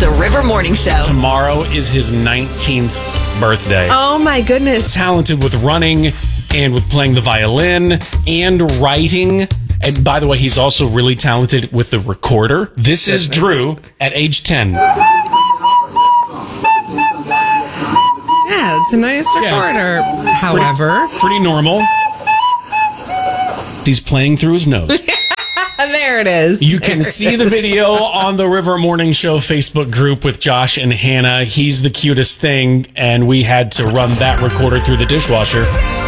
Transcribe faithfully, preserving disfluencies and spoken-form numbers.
The River Morning Show. Tomorrow is his nineteenth birthday. Oh my goodness. Talented with running and with playing the violin and writing. And by the way, he's also really talented with the recorder. This is Drew at age ten. Yeah, it's a nice recorder. Yeah. However, Pretty, pretty normal. He's playing through his nose. there it is. You can There see it the is. video on the River Morning Show Facebook group with Josh and Hannah. He's the cutest thing, and we had to run that recorder through the dishwasher.